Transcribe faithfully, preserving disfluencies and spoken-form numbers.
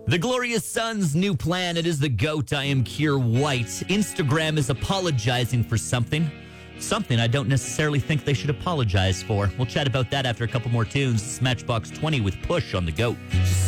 The Glorious Sons' new plan. It is the GOAT. I am Keir White. Instagram is apologizing for something. Something I don't necessarily think they should apologize for. We'll chat about that after a couple more tunes. It's Matchbox twenty with Push on the GOAT.